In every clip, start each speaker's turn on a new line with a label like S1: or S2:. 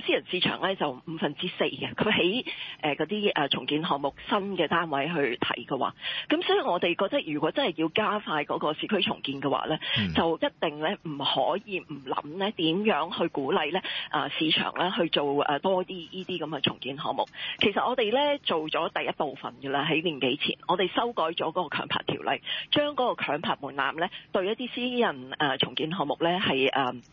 S1: 私人市場咧就4%嘅，佢喺嗰啲重建項目新嘅單位去睇嘅話，咁所以我哋覺得如果真係要加快嗰個市區重建嘅話咧，就一定咧唔可以唔諗咧點樣去鼓勵咧市場咧去做多啲呢啲咁嘅重建項目。其實我哋咧做咗第一部分嘅啦，喺年幾前我哋修改咗嗰個強拍條例，將嗰個強拍門檻咧對一啲私人重建項目咧係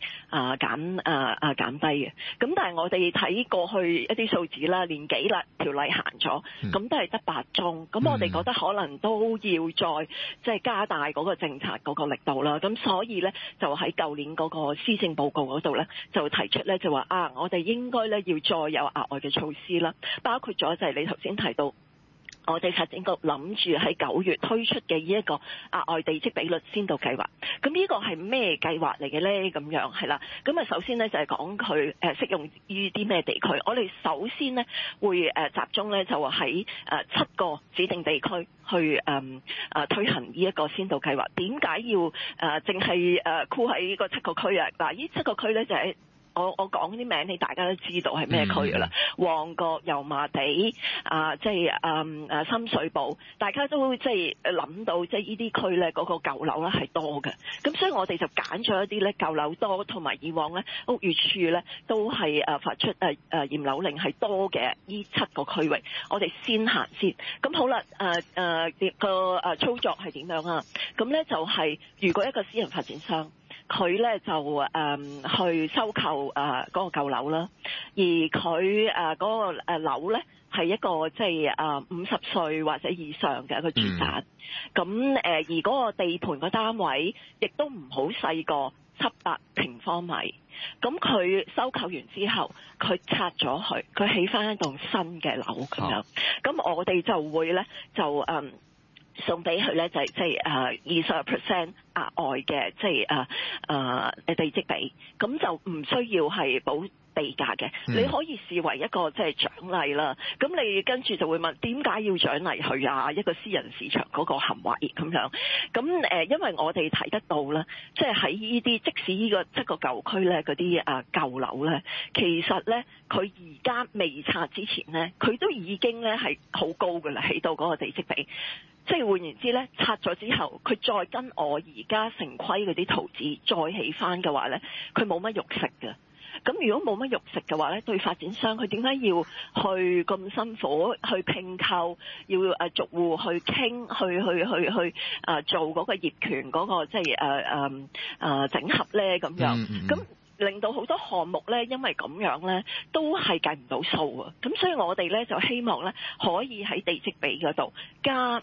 S1: 減低嘅。咁但係我哋睇過去一啲數字啦，年幾啦條例行咗，咁都係得8宗。咁我哋覺得可能都要再即係加大嗰個政策嗰個力度啦。咁所以咧就喺舊年嗰個施政報告嗰度咧就提出咧就話我哋應該咧要再有額外嘅措施啦，包括咗就係你頭先提到。我哋發展局諗住喺9月推出嘅呢一個額外地積比率先導計劃，咁呢個係咩計劃嚟嘅咧？咁樣係啦，咁首先咧就係講佢適用於啲咩地區。我哋首先咧會集中咧就喺7個指定地區去推行呢一個先導計劃。點解要淨係箍喺呢個7個區啊？嗱，呢7個區咧就係。我講啲名你大家都知道係咩區㗎啦，旺角、油麻地即係深水埗，大家都即係諗到即係呢啲區咧嗰個舊樓咧係多嘅，咁所以我哋就揀咗一啲咧舊樓多同埋以往咧屋宇署咧都係發出驗樓令係多嘅呢7個區域，我哋先行先。咁好啦，個操作係點樣啊？咁咧就係如果一個私人發展商。佢咧就去收購嗰個舊樓啦，而佢嗰個樓咧係一個即係50歲或者以上嘅一個住宅，咁而嗰個地盤個單位亦都唔好細過700平方米，咁佢收購完之後，佢拆咗佢起翻一棟新嘅樓咁樣，咁我哋就會咧就送俾佢咧就係即係20% 額外嘅即係地積比，咁就唔需要係補地價嘅，你可以視為一個即係獎勵啦。咁你跟住就會問點解要獎勵佢啊？一個私人市場嗰個行為咁樣。咁因為我哋睇得到啦，即係喺呢啲即使呢個7個舊區咧嗰啲舊樓咧，其實咧佢而家未拆之前咧，佢都已經咧係好高㗎啦，起到嗰個地積比。即係換言之咧，拆咗之後，佢再跟我而家城規嗰啲圖紙再起翻嘅話咧，佢冇乜肉食嘅。咁如果冇乜肉食嘅話咧，對發展商佢點解要去咁辛苦去併購，要逐戶去傾，去做嗰個業權嗰個即係整合咧咁樣咁。令到好多項目咧，因為咁樣咧，都係計唔到數啊！咁所以我哋咧就希望咧，可以喺地積比嗰度加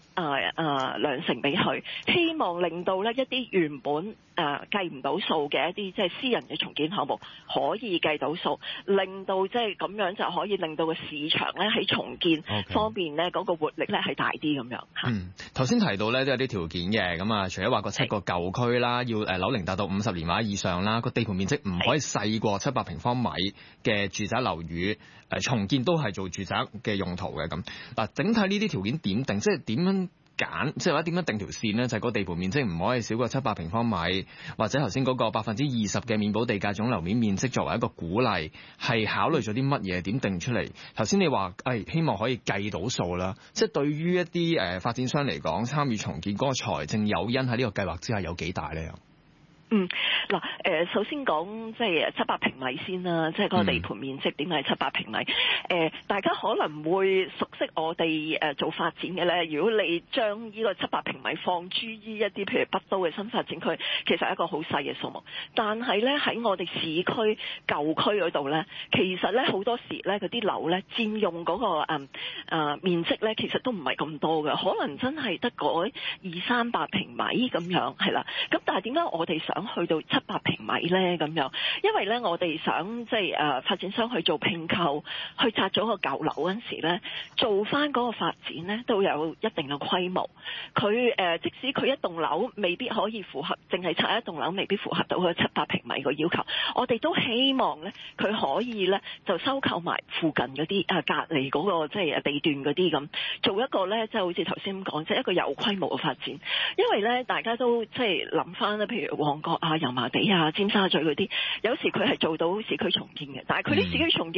S1: 2成俾佢，希望令到咧一啲原本計唔到數嘅一啲即係私人嘅重建項目可以計到數，令到即係咁樣就可以令到個市場咧喺重建方面咧嗰個活力咧係大啲咁樣嚇。
S2: 頭先提到咧都有啲條件嘅，咁啊，除咗話個7個舊區啦，要樓齡達到50年或者以上啦，個地盤面積唔可以細過700平方米嘅住宅樓宇，重建都係做住宅嘅用途嘅咁。嗱，整體呢啲條件點定？即係點樣揀？即係話點樣定條線呢？就係個地盤面積唔可以少過700平方米，或者頭先嗰個20%嘅免補地價總樓面面積作為一個鼓勵，係考慮咗啲乜嘢？點定出嚟？頭先你話希望可以計到數啦。即係對於一啲發展商嚟講，參與重建嗰個財政誘因喺呢個計劃之下有幾大呢？
S1: 首先講即係700平米先啦，即係個地盤面積點解700平米？大家可能會熟悉我哋做發展嘅咧。如果你將呢個700平米放諸於一啲譬如北都嘅新發展區，其實係一個好細嘅數目。但係咧喺我哋市區舊區嗰度咧，其實咧好多時咧嗰啲樓咧佔用嗰個面積咧，其實都唔係咁多嘅，可能真係得嗰200-300平米咁樣係啦。咁但係點解我哋想去到700平米咧咁樣？因為咧我哋想即係發展商去做併購，去拆咗個舊樓嗰陣時咧，做翻嗰個發展咧都有一定嘅規模。佢即使佢一棟樓未必可以符合，淨係拆一棟樓未必符合到佢700平米個要求，我哋都希望咧佢可以咧就收購埋附近嗰啲隔離嗰個即係地段嗰啲咁，做一個咧即係好似頭先咁講，即係一個有規模嘅發展。因為咧大家都即係諗翻咧，譬如旺角油麻地尖沙咀嗰啲，有時佢係做到市區重建嘅，但係佢啲市區重建